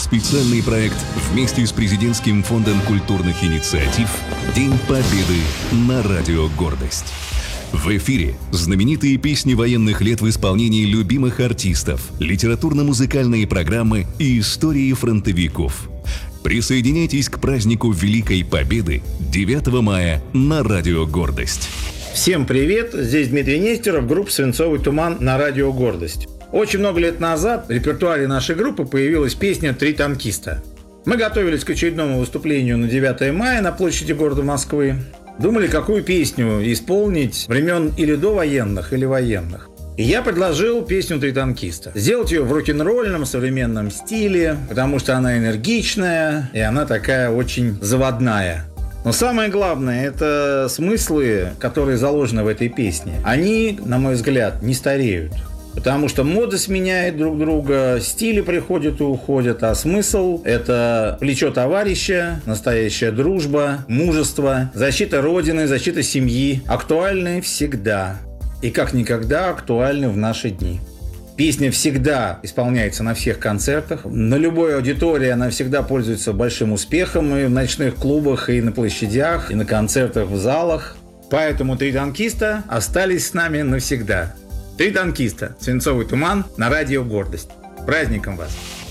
Специальный проект вместе с Президентским фондом культурных инициатив «День Победы» на Радио Гордость. В эфире знаменитые песни военных лет в исполнении любимых артистов, литературно-музыкальные программы и истории фронтовиков. Присоединяйтесь к празднику Великой Победы 9 мая на Радио Гордость. Всем привет! Здесь Дмитрий Нестеров, группа «Свинцовый туман» на Радио Гордость. Очень много лет назад в репертуаре нашей группы появилась песня «Три танкиста». Мы готовились к очередному выступлению на 9 мая на площади города Москвы. Думали, какую песню исполнить времен или довоенных, или военных. И я предложил песню «Три танкиста». Сделать ее в рок-н-ролльном современном стиле, потому что она энергичная, и она такая очень заводная. Но самое главное – это смыслы, которые заложены в этой песне. Они, на мой взгляд, не стареют. Потому что мода сменяет друг друга, стили приходят и уходят, а смысл – это плечо товарища, настоящая дружба, мужество, защита Родины, защита семьи. Актуальны всегда. И как никогда актуальны в наши дни. Песня всегда исполняется на всех концертах. На любой аудитории она всегда пользуется большим успехом и в ночных клубах, и на площадях, и на концертах в залах. Поэтому «Три танкиста» остались с нами навсегда. «Три танкиста», «Свинцовый туман» на Радио Гордость. Праздником вас!